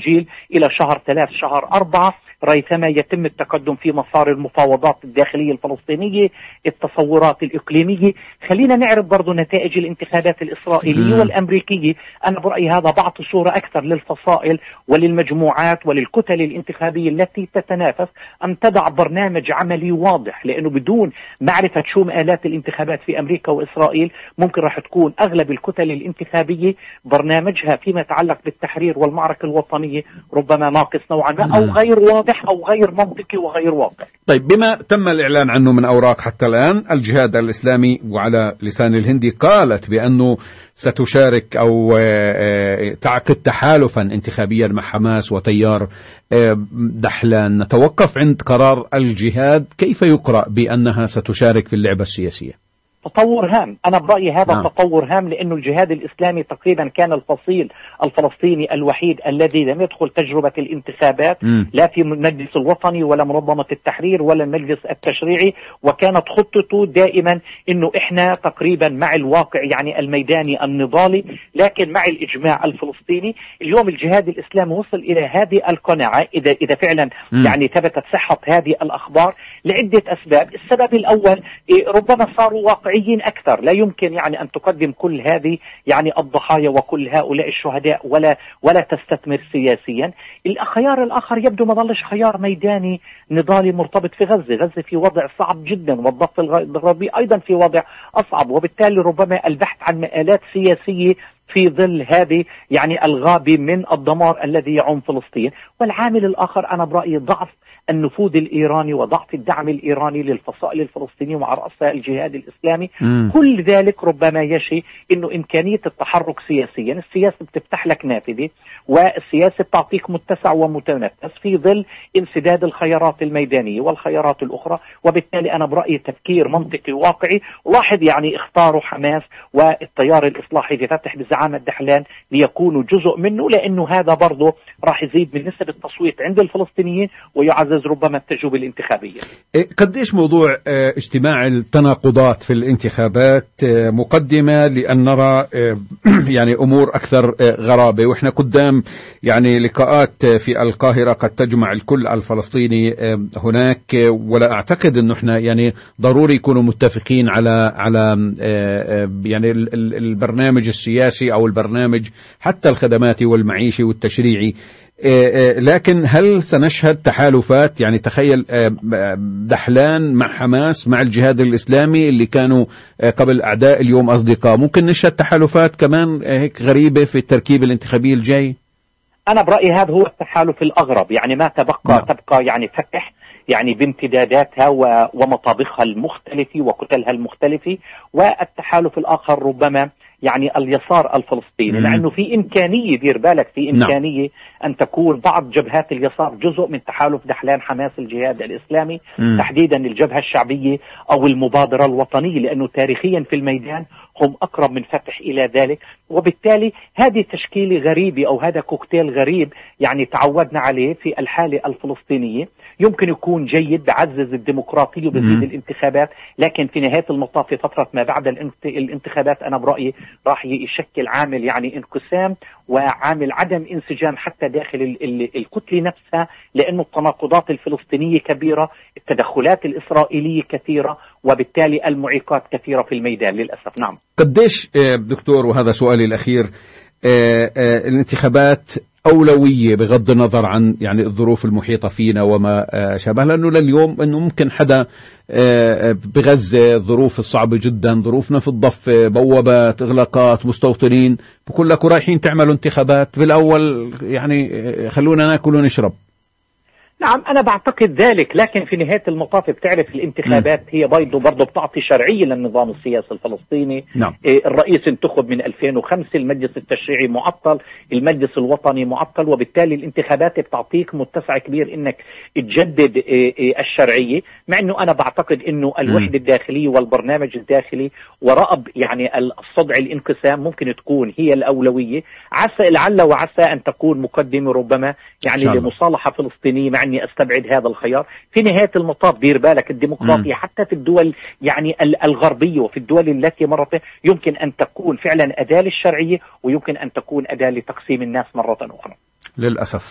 التأجيل إلى شهر 3 شهر 4 ريثما يتم التقدم في مسار المفاوضات الداخلية الفلسطينية، التصورات الإقليمية. خلينا نعرف برضو نتائج الانتخابات الإسرائيلية والأمريكية. أنا برأيي هذا بعطي صورة أكثر للفصائل وللمجموعات وللكتل الانتخابية التي تتنافس أن تضع برنامج عملي واضح، لأنه بدون معرفة شو مآلات الانتخابات في أمريكا وإسرائيل ممكن راح تكون أغلب الكتل الانتخابية برنامجها فيما يتعلق بالتحرير والمعركة الوطنية ربما ناقص نوعا ما أو غير واضح أو غير منطقي وغير واقع. طيب، بما تم الإعلان عنه من أوراق حتى الآن، الجهاد الإسلامي وعلى لسان الهندي قالت بأنه ستشارك أو تعقد تحالفا انتخابيا مع حماس وتيار دحلان. نتوقف عند قرار الجهاد، كيف يقرأ بأنها ستشارك في اللعبة السياسية؟ تطور هام. أنا برأيي هذا تطور هام، لأنه الجهاد الإسلامي تقريبا كان الفصيل الفلسطيني الوحيد الذي لم يدخل تجربة الانتخابات لا في المجلس الوطني ولا منظمة التحرير ولا المجلس التشريعي، وكانت خطته دائما أنه إحنا تقريبا مع الواقع يعني الميداني النضالي لكن مع الإجماع الفلسطيني. اليوم الجهاد الإسلامي وصل إلى هذه القناعة إذا فعلا يعني ثبتت صحة هذه الأخبار لعدة أسباب. السبب الأول ربما صاروا واقعيين أكثر، لا يمكن يعني أن تقدم كل هذه يعني الضحايا وكل هؤلاء الشهداء ولا تستثمر سياسيا. الخيار الآخر يبدو ما ظلش خيار ميداني نضالي مرتبط في غزة. غزة في وضع صعب جدا والضفة الغربي أيضا في وضع أصعب، وبالتالي ربما البحث عن مآلات سياسية في ظل هذه يعني الغابة من الدمار الذي يعم فلسطين. والعامل الآخر أنا برأيي ضعف النفوذ الإيراني وضعف الدعم الإيراني للفصائل الفلسطينية ومع رأسها الجهاد الإسلامي. كل ذلك ربما يشي إنه إمكانية التحرك سياسيا. السياسة بتفتح لك نافذة والسياسة بتعطيك متسع ومتنفس في ظل انسداد الخيارات الميدانية والخيارات الأخرى، وبالتالي أنا برأيي تفكير منطقي واقعي. لاحظ يعني اختاروا حماس والتيار الإصلاحي في فتح بزعامة دحلان ليكونوا جزء منه، لأنه هذا برضه راح يزيد من نسب التصويت عند الفلسطينيين ويعزز ربما التجربة الانتخابية. قديش موضوع اجتماع التناقضات في الانتخابات مقدمة لأن نرى يعني أمور أكثر غرابة، وإحنا قدام يعني لقاءات في القاهرة قد تجمع الكل الفلسطيني هناك، ولا أعتقد أنه إحنا يعني ضروري يكونوا متفقين على يعني البرنامج السياسي أو البرنامج حتى الخدماتي والمعيشي والتشريعي. لكن هل سنشهد تحالفات؟ يعني تخيل دحلان مع حماس مع الجهاد الإسلامي اللي كانوا قبل أعداء اليوم أصدقاء، ممكن نشهد تحالفات كمان هيك غريبة في التركيب الانتخابي الجاي؟ أنا برأيي هذا هو التحالف الأغرب، يعني ما تبقى يعني فتح يعني بامتداداتها ومطابخها المختلفة وكتلها المختلفة. والتحالف الآخر ربما يعني اليسار الفلسطيني، لأنه في إمكانية دير بالك في إمكانية أن تكون بعض جبهات اليسار جزء من تحالف دحلان حماس الجهاد الإسلامي، تحديدا الجبهة الشعبية أو المبادرة الوطنية، لأنه تاريخيا في الميدان هم أقرب من فتح إلى ذلك. وبالتالي هذه تشكيلة غريبة أو هذا كوكتيل غريب يعني تعودنا عليه في الحالة الفلسطينية. يمكن يكون جيد بعزز الديمقراطية وبزيد الانتخابات، لكن في نهاية المطاف في فترة ما بعد الانتخابات أنا برأيي راح يشكل عامل يعني انقسام وعامل عدم انسجام حتى داخل الكتلة نفسها، لأنه التناقضات الفلسطينية كبيرة، التدخلات الإسرائيلية كثيرة، وبالتالي المعيقات كثيرة في الميدان للأسف. نعم. قديش دكتور، وهذا سؤالي الأخير، الانتخابات أولوية بغض النظر عن يعني الظروف المحيطة فينا وما شابه، لأنه لليوم أنه ممكن حدا بغزة الظروف الصعبة جدا، ظروفنا في الضفة، بوابات، إغلاقات، مستوطنين، بقول لك رايحين تعملوا انتخابات بالأول يعني خلونا ناكل ونشرب. نعم أنا بعتقد ذلك، لكن في نهاية المطاف بتعرف الانتخابات هي برضو بتعطي شرعية للنظام السياسي الفلسطيني. نعم. الرئيس انتخب من 2005، المجلس التشريعي معطل، المجلس الوطني معطل، وبالتالي الانتخابات بتعطيك متسع كبير انك تجدد الشرعية. مع انه انا بعتقد انه الوحدة الداخلية والبرنامج الداخلي ورأب يعني الصدع الانقسام ممكن تكون هي الأولوية، عسى لعل وعسى ان تكون مقدمة ربما يعني لمصالحة فلسطينية، مع اني استبعد هذا الخيار. في نهاية المطاف دير بالك الديمقراطية حتى في الدول يعني الغربية وفي الدول التي مرت يمكن ان تكون فعلا أداة للشرعية ويمكن ان تكون أداة لتقسيم الناس مرة أخرى. للأسف.